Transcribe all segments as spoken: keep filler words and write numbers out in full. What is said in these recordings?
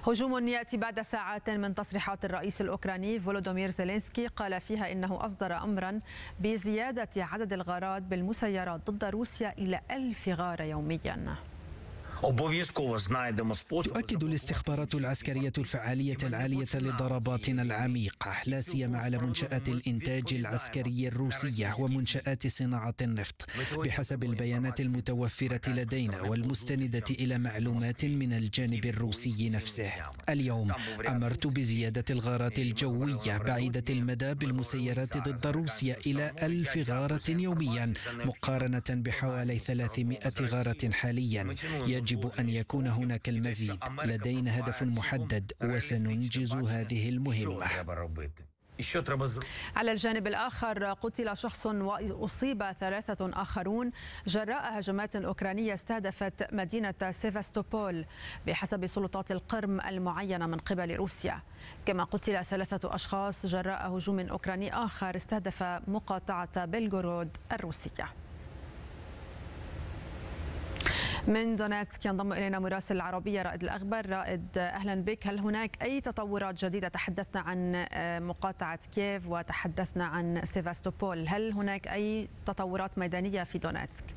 هجوم يأتي بعد ساعات من تصريحات الرئيس الأوكراني فولودومير زيلينسكي قال فيها إنه أصدر أمرا بزيادة عدد الغارات بالمسيرات ضد روسيا إلى ألف غارة يوميا. تؤكد الاستخبارات العسكرية الفعالية العالية لضرباتنا العميقة، لا سيما على منشآت الإنتاج العسكري الروسية ومنشآت صناعة النفط، بحسب البيانات المتوفرة لدينا والمستندة إلى معلومات من الجانب الروسي نفسه. اليوم أمرت بزيادة الغارات الجوية بعيدة المدى بالمسيرات ضد روسيا إلى ألف غارة يوميا، مقارنة بحوالي ثلاثمائة غارة حاليا. يجب أن يكون هناك المزيد، لدينا هدف محدد وسننجز هذه المهمة. على الجانب الآخر قتل شخص وأصيب ثلاثة آخرون جراء هجمات أوكرانية استهدفت مدينة سيفاستوبول بحسب سلطات القرم المعينة من قبل روسيا، كما قتل ثلاثة أشخاص جراء هجوم أوكراني آخر استهدف مقاطعة بلغورود الروسية. من دونيتسك ينضم إلينا مراسل العربية رائد الأخبار. رائد، أهلا بك. هل هناك أي تطورات جديدة؟ تحدثنا عن مقاطعة كييف وتحدثنا عن سيفاستوبول، هل هناك أي تطورات ميدانية في دونيتسك؟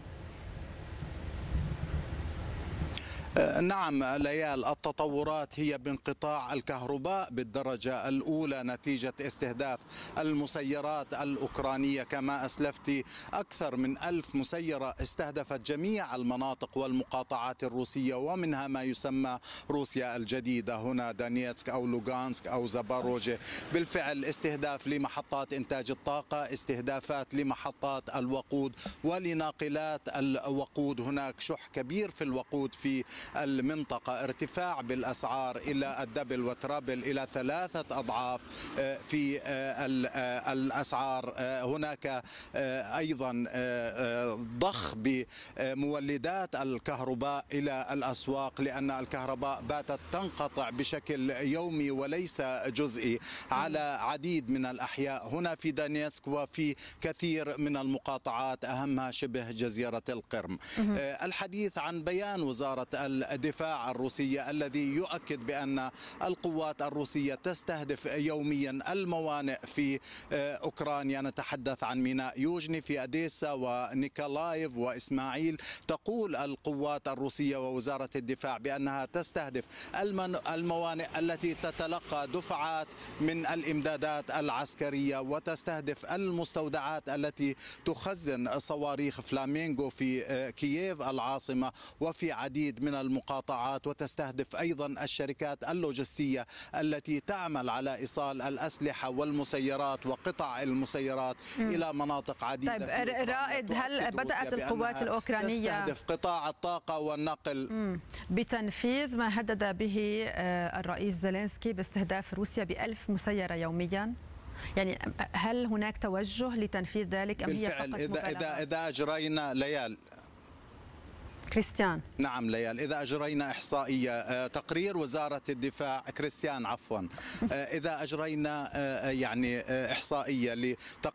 نعم ليال، التطورات هي بانقطاع الكهرباء بالدرجة الأولى نتيجة استهداف المسيرات الأوكرانية. كما أسلفت أكثر من ألف مسيرة استهدفت جميع المناطق والمقاطعات الروسية، ومنها ما يسمى روسيا الجديدة، هنا دونيتسك أو لوغانسك أو زاباروجيا. بالفعل استهداف لمحطات إنتاج الطاقة، استهدافات لمحطات الوقود ولناقلات الوقود. هناك شح كبير في الوقود في المنطقة، ارتفاع بالأسعار إلى الدبل وترابل إلى ثلاثة أضعاف في الأسعار. هناك أيضا ضخ بمولدات الكهرباء إلى الأسواق، لأن الكهرباء باتت تنقطع بشكل يومي وليس جزئي على عديد من الأحياء هنا في دونيتسك وفي كثير من المقاطعات أهمها شبه جزيرة القرم. الحديث عن بيان وزارة الدفاع الروسية الذي يؤكد بأن القوات الروسية تستهدف يوميا الموانئ في أوكرانيا. نتحدث عن ميناء يوجني في أديسا ونيكولايف وإسماعيل. تقول القوات الروسية ووزارة الدفاع بأنها تستهدف الموانئ التي تتلقى دفعات من الإمدادات العسكرية، وتستهدف المستودعات التي تخزن صواريخ فلامينغو في كييف العاصمة وفي عديد من المقاطعات، وتستهدف أيضا الشركات اللوجستية التي تعمل على إيصال الأسلحة والمسيرات وقطع المسيرات م. إلى مناطق عديدة. طيب رائد، هل بدأت القوات الأوكرانية تستهدف قطاع الطاقة والنقل م. بتنفيذ ما هدد به الرئيس زيلينسكي باستهداف روسيا بألف مسيرة يوميا؟ يعني هل هناك توجه لتنفيذ ذلك أم هي فقط بالفعل مبالغة؟ إذا, إذا, إذا أجرينا ليال كريستيان نعم ليال إذا أجرينا إحصائية، تقرير وزارة الدفاع كريستيان عفوا إذا أجرينا يعني إحصائية